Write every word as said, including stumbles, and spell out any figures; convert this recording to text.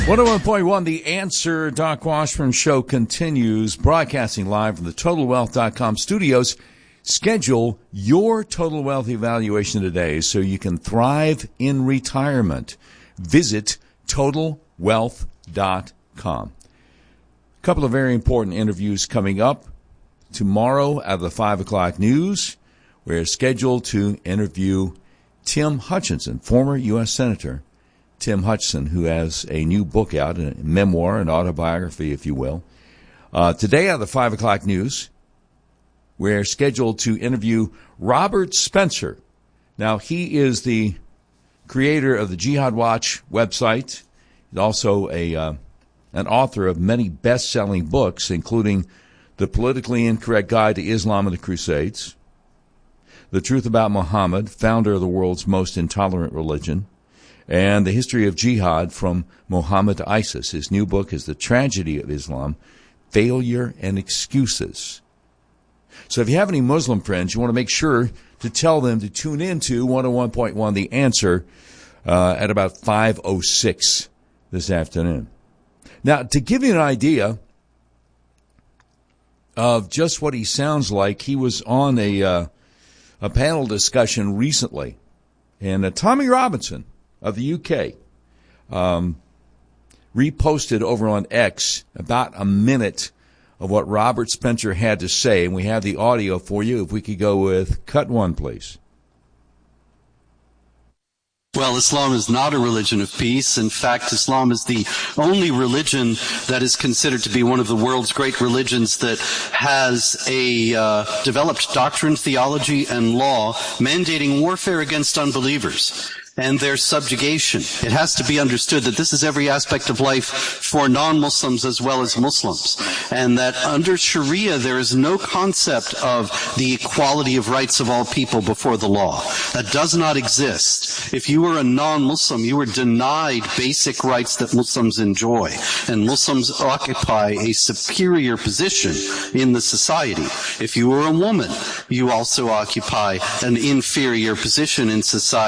one oh one point one, The Answer. Doc Washburn Show continues, broadcasting live from the Total Wealth dot com studios. Schedule your total wealth evaluation today so you can thrive in retirement. Visit Total Wealth dot com. A couple of very important interviews coming up. Tomorrow at the five o'clock news, we're scheduled to interview Tim Hutchinson, former U S Senator Tim Hutchinson, who has a new book out, a memoir, an autobiography, if you will. Uh, today at the five o'clock news, we're scheduled to interview Robert Spencer. Now, he is the creator of the Jihad Watch website. He's also a uh, an author of many best-selling books, including The Politically Incorrect Guide to Islam and the Crusades, The Truth About Muhammad, founder of the world's most intolerant religion, and The History of Jihad from Muhammad to ISIS. His new book is The Tragedy of Islam, Failure and Excuses. So if you have any Muslim friends, you want to make sure to tell them to tune in to one oh one point one The Answer uh, at about five oh six this afternoon. Now, to give you an idea of just what he sounds like, he was on a, uh, a panel discussion recently, and uh, Tommy Robinson of the U K um, reposted over on X about a minute of what Robert Spencer had to say, and we have the audio for you. If we could go with cut one, please. Well, Islam is not a religion of peace. In fact, Islam is the only religion that is considered to be one of the world's great religions that has a uh, developed doctrine, theology, and law mandating warfare against unbelievers and their subjugation. It has to be understood that this is every aspect of life for non-Muslims as well as Muslims, and that under Sharia there is no concept of the equality of rights of all people before the law. That does not exist. If you were a non-Muslim, you were denied basic rights that Muslims enjoy, and Muslims occupy a superior position in the society. If you were a woman, you also occupy an inferior position in society.